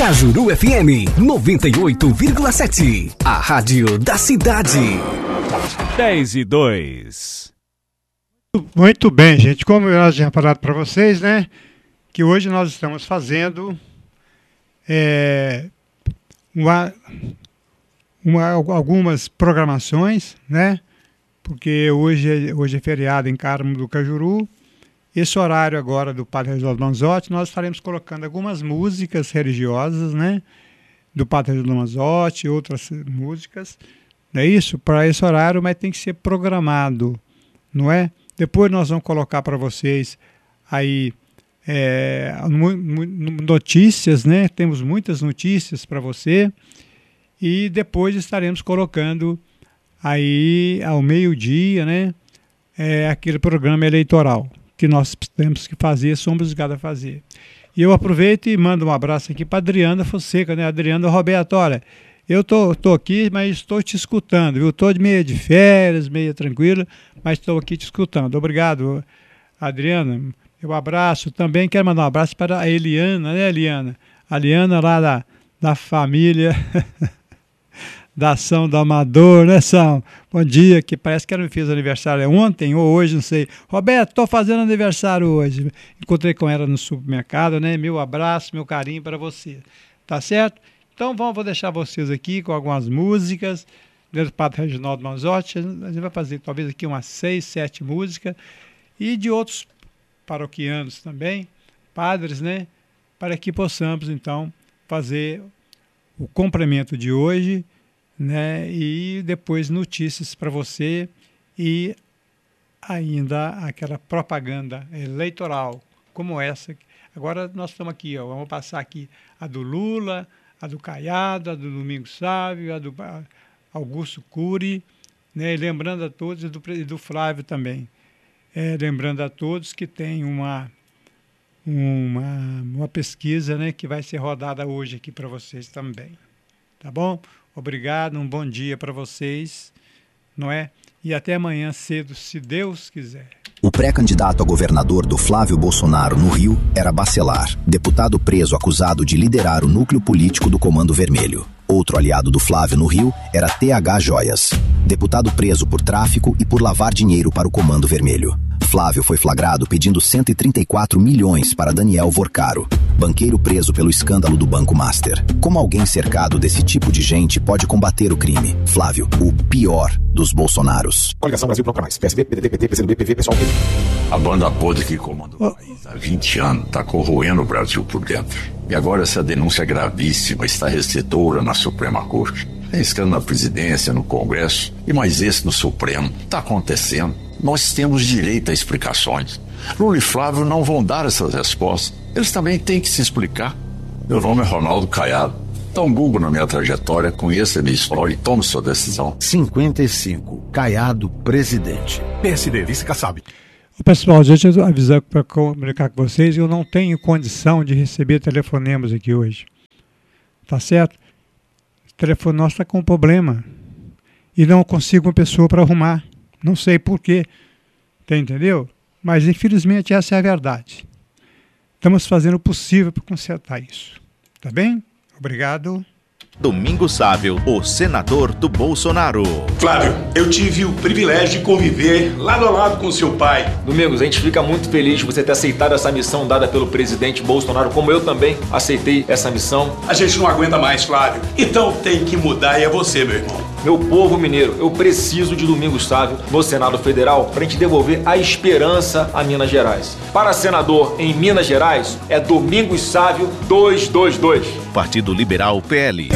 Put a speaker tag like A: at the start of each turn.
A: Cajuru FM 98,7. A rádio da cidade.
B: 10:02.
C: Muito bem, gente. Como eu já tinha falado para vocês, né? Que hoje nós estamos fazendo algumas programações, né? Porque hoje é feriado em Carmo do Cajuru. Esse horário agora do Padre Reginaldo Manzotti, nós estaremos colocando algumas músicas religiosas, né? Do Padre Reginaldo Manzotti, outras músicas. Não é isso? Para esse horário, mas tem que ser programado, não é? Depois nós vamos colocar para vocês aí notícias, né? Temos muitas notícias para você. E depois estaremos colocando aí ao meio-dia, né? Aquele programa eleitoral que nós temos que fazer, somos obrigados a fazer. E eu aproveito e mando um abraço aqui para Adriana Fonseca, né? Adriana Roberto, olha, eu tô aqui, mas estou te escutando, viu? Estou meio de férias, meio tranquilo, mas estou aqui te escutando. Obrigado, Adriana. Eu abraço também, quero mandar um abraço para a Eliana, né, Eliana? A Eliana lá da família da Ação do Amador, né, São? Bom dia, que parece que ela me fez aniversário ontem ou hoje, não sei. Roberto, estou fazendo aniversário hoje. Encontrei com ela no supermercado, né? Meu abraço, meu carinho para você. Tá certo? Então vou deixar vocês aqui com algumas músicas do Padre Reginaldo Manzotti. A gente vai fazer talvez aqui umas 6, 7 músicas e de outros paroquianos também, padres, né? Para que possamos então fazer o complemento de hoje, né? E depois notícias para você e ainda aquela propaganda eleitoral como essa. Agora nós estamos aqui, ó, vamos passar aqui a do Lula, a do Caiado, a do Domingos Sávio, a do Augusto Cury, né? E lembrando a todos, e do Flávio também. Lembrando a todos que tem uma pesquisa, né, que vai ser rodada hoje aqui para vocês também. Tá bom? Obrigado, um bom dia para vocês, não é? E até amanhã cedo, se Deus quiser.
D: O pré-candidato a governador do Flávio Bolsonaro no Rio era Bacelar, deputado preso acusado de liderar o núcleo político do Comando Vermelho. Outro aliado do Flávio no Rio era TH Joias, deputado preso por tráfico e por lavar dinheiro para o Comando Vermelho. Flávio foi flagrado pedindo 134 milhões para Daniel Vorcaro, banqueiro preso pelo escândalo do Banco Master. Como alguém cercado desse tipo de gente pode combater o crime? Flávio, o pior dos Bolsonaros.
E: Coligação Brasil Bloco Mais, PSB, PDT, PT, PCdoB, PV, PSOL, PV.
F: A banda podre que comanda o país há 20 anos está corroendo o Brasil por dentro. E agora essa denúncia gravíssima está restritora na Suprema Corte. Tem escândalo na presidência, no Congresso e mais esse no Supremo. Está acontecendo. Nós temos direito a explicações. Lula e Flávio não vão dar essas respostas. Eles também têm que se explicar. Meu nome é Ronaldo Caiado. Dá um Google na minha trajetória, conheça a minha história e tome sua decisão.
G: 55, Caiado, presidente.
E: PSD, vice-Kassab.
C: Pessoal, deixa eu avisar para comunicar com vocês, eu não tenho condição de receber telefonemas aqui hoje. Tá certo? O telefone nosso está com um problema. E não consigo uma pessoa para arrumar. Não sei por quê. Entendeu? Mas, infelizmente, essa é a verdade. Estamos fazendo o possível para consertar isso. Tá bem? Obrigado.
G: Domingos Sávio, o senador do Bolsonaro.
H: Flávio, eu tive o privilégio de conviver lado a lado com seu pai.
I: Domingos, a gente fica muito feliz de você ter aceitado essa missão dada pelo presidente Bolsonaro, como eu também aceitei essa missão.
H: A gente não aguenta mais, Flávio. Então tem que mudar e é você, meu irmão.
I: Meu povo mineiro, eu preciso de Domingos Sávio no Senado Federal para a gente devolver a esperança a Minas Gerais. Para senador em Minas Gerais, é Domingos Sávio 222.
G: Partido Liberal PL.